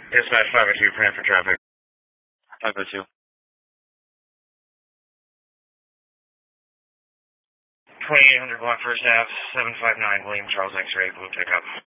Dispatch 502, plan for traffic. 502. 2800 block first Ave, 759 William Charles X-ray, blue pickup.